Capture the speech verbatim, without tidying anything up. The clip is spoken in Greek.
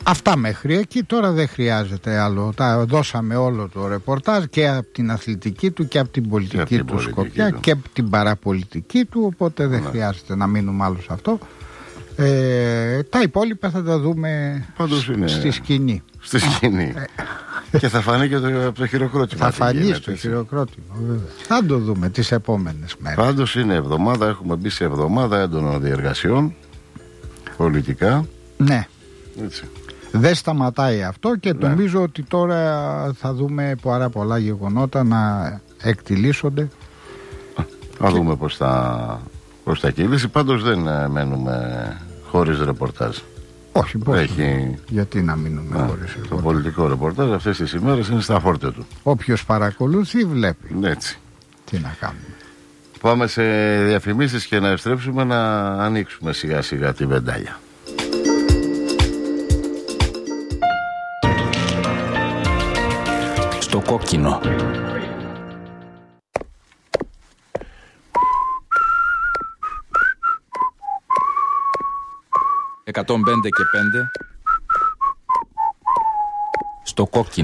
Αυτά μέχρι εκεί, τώρα δεν χρειάζεται άλλο. Τα δώσαμε όλο το ρεπορτάζ και από την αθλητική του και από την πολιτική την του πολιτική σκοπιά του. και από την παραπολιτική του, οπότε δεν ναι. χρειάζεται να μείνουμε άλλο σε αυτό. Ε, τα υπόλοιπα θα τα δούμε Πάντως είναι... στη σκηνή. Στη σκηνή. Και θα φανεί και το, το χειροκρότημα. Θα φανεί στο χειροκρότημα, βέβαια. Θα το δούμε τις επόμενες μέρες. Πάντως είναι εβδομάδα, έχουμε μπει σε εβδομάδα έντονων διεργασιών πολιτικά. Ναι. Έτσι. Δεν σταματάει αυτό και ναι. νομίζω ότι τώρα θα δούμε πάρα πολλά γεγονότα να εκτιλήσονται. Θα και... δούμε πώς θα, πώς θα κυλήσει. Πάντως δεν μένουμε χωρίς ρεπορτάζ. Όχι, πώς Έχει... γιατί να μείνουμε Α, χωρίς ρεπορτάζ. Το πολιτικό ρεπορτάζ αυτές τις ημέρες είναι στα φόρτια του. Όποιος παρακολουθεί βλέπει. Έτσι. Τι να κάνουμε. Πάμε σε διαφημίσεις και να επιστρέψουμε να ανοίξουμε σιγά σιγά τη βεντάλια. Στο κόκκινο. εκατόν πέντε και πέντε. Στο κόκκινο.